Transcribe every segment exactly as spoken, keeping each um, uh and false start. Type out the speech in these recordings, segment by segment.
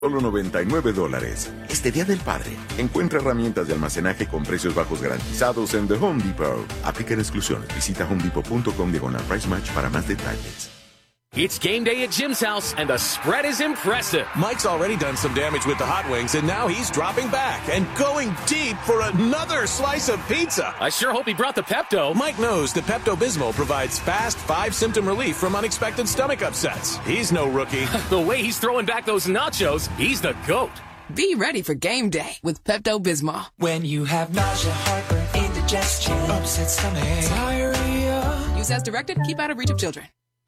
Solo noventa y nueve dólares. Este Día del Padre, encuentra herramientas de almacenaje con precios bajos garantizados en The Home Depot. Aplican exclusiones. Visita homedepot.com diagonal price match para más detalles. It's game day at Jim's house, and the spread is impressive. Mike's already done some damage with the hot wings, and now he's dropping back and going deep for another slice of pizza. I sure hope he brought the Pepto. Mike knows that Pepto-Bismol provides fast, five-symptom relief from unexpected stomach upsets. He's no rookie. The way he's throwing back those nachos, he's the GOAT. Be ready for game day with Pepto-Bismol. When you have nausea, heartburn, indigestion, upset stomach, diarrhea. Use as directed. Keep out of reach of children.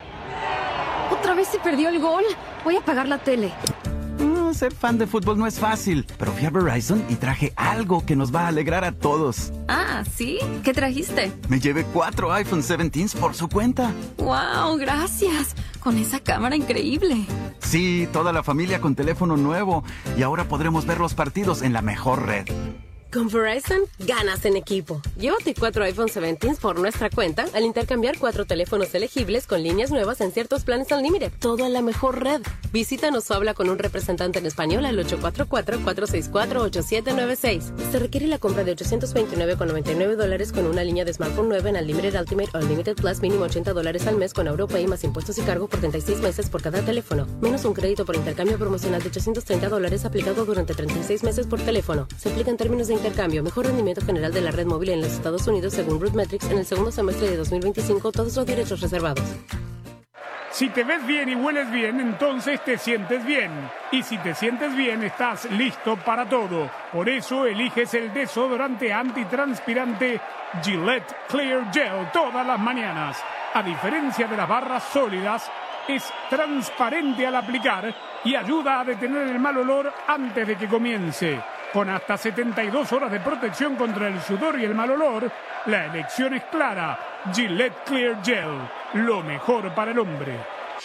¿Otra vez se perdió el gol? Voy a apagar la tele. Mm, ser fan de fútbol no es fácil, pero fui a Verizon y traje algo que nos va a alegrar a todos. Ah, ¿sí? ¿Qué trajiste? Me llevé cuatro iPhone diecisiete por su cuenta. ¡Wow! Gracias. Con esa cámara increíble. Sí, toda la familia con teléfono nuevo. Y ahora podremos ver los partidos en la mejor red. Con Verizon, ganas en equipo. Llévate cuatro iPhone diecisiete por nuestra cuenta al intercambiar cuatro teléfonos elegibles con líneas nuevas en ciertos planes Unlimited. Todo en la mejor red. Visítanos o habla con un representante en español al ocho cuatro cuatro, cuatro seis cuatro, ocho siete nueve seis. Se requiere la compra de ochocientos veintinueve con noventa y nueve dólares con una línea de smartphone nueva en Unlimited Ultimate o Unlimited Plus mínimo ochenta dólares al mes con AuroPay más impuestos y cargo por treinta y seis meses por cada teléfono. Menos un crédito por intercambio promocional de ochocientos treinta dólares aplicado durante treinta y seis meses por teléfono. Se aplica en términos de intercambio. Mejor rendimiento general de la red móvil en los Estados Unidos según RootMetrics en el segundo semestre de dos mil veinticinco. Todos los derechos reservados. Si te ves bien y hueles bien, entonces te sientes bien. Y si te sientes bien, estás listo para todo. Por eso eliges el desodorante antitranspirante Gillette Clear Gel todas las mañanas. A diferencia de las barras sólidas, es transparente al aplicar y ayuda a detener el mal olor antes de que comience. Con hasta setenta y dos horas de protección contra el sudor y el mal olor, la elección es clara. Gillette Clear Gel, lo mejor para el hombre.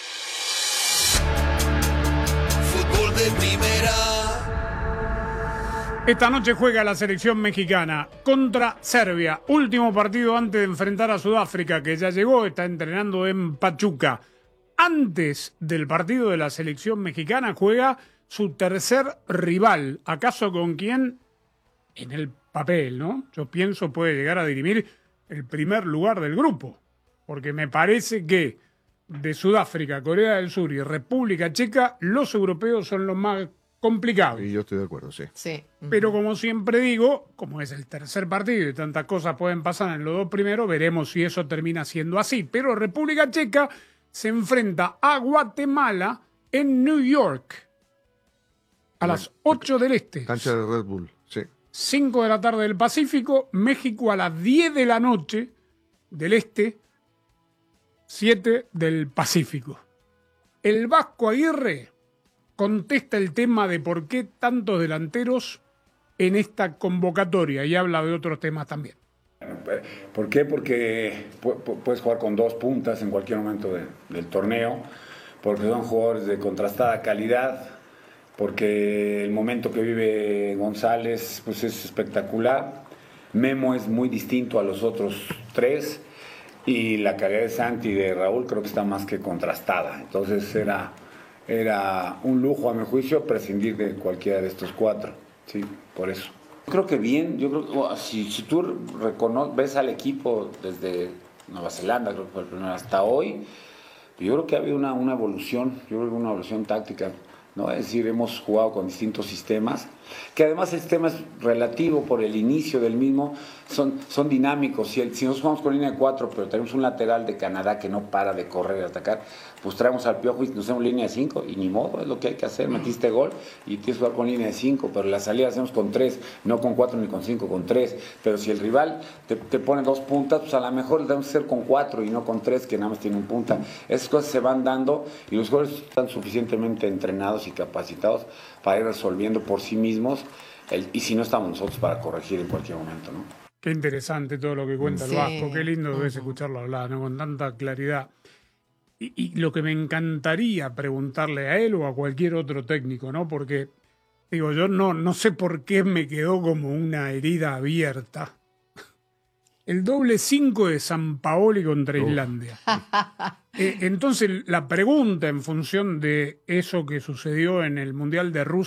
Fútbol de primera. Esta noche juega la selección mexicana contra Serbia. Último partido antes de enfrentar a Sudáfrica, que ya llegó, está entrenando en Pachuca. Antes del partido de la selección mexicana juega su tercer rival, acaso con quien en el papel, ¿no? Yo pienso puede llegar a dirimir el primer lugar del grupo, porque me parece que de Sudáfrica, Corea del Sur y República Checa, los europeos son los más complicados. Y yo estoy de acuerdo, sí. Sí. Pero como siempre digo, como es el tercer partido y tantas cosas pueden pasar en los dos primeros, veremos si eso termina siendo así. Pero República Checa se enfrenta a Guatemala en New York. A las ocho del este. Cancha de Red Bull, sí. cinco de la tarde del Pacífico. México a las diez de la noche del este. siete del Pacífico. El Vasco Aguirre contesta el tema de por qué tantos delanteros en esta convocatoria y habla de otros temas también. ¿Por qué? Porque puedes jugar con dos puntas en cualquier momento de, del torneo, porque son jugadores de contrastada calidad, porque el momento que vive González pues es espectacular. Memo es muy distinto a los otros tres y la calidad de Santi y de Raúl creo que está más que contrastada. Entonces era, era un lujo a mi juicio prescindir de cualquiera de estos cuatro, sí, por eso. Creo que bien, yo creo que oh, si, si tú recono- ves al equipo desde Nueva Zelanda, creo que fue el primero, hasta hoy, yo creo que ha habido una, una evolución, yo creo que una evolución táctica, ¿no? Es decir, hemos jugado con distintos sistemas, que además el sistema es relativo por el inicio del mismo, son, son dinámicos. Si, el, si nos jugamos con línea de cuatro, pero tenemos un lateral de Canadá que no para de correr y atacar, pues traemos al Piojo y nos hacemos línea de cinco, y ni modo, es lo que hay que hacer, metiste gol y tienes que jugar con línea de cinco, pero la salida hacemos con tres, no con cuatro ni con cinco, con tres. Pero si el rival te, te pone dos puntas, pues a lo mejor le debemos hacer con cuatro y no con tres, que nada más tiene un punta. Esas cosas se van dando y los jugadores están suficientemente entrenados y capacitados para ir resolviendo por sí mismos, el, y si no estamos nosotros para corregir en cualquier momento, ¿no? Qué interesante todo lo que cuenta Sí. el Vasco, qué lindo Uh-huh. es escucharlo hablar, ¿no? Con tanta claridad. Y, y lo que me encantaría preguntarle a él o a cualquier otro técnico, ¿no? Porque, digo, yo no, no sé por qué me quedó como una herida abierta El doble cinco de Sampaoli contra Islandia. Eh, entonces, la pregunta en función de eso que sucedió en el Mundial de Rusia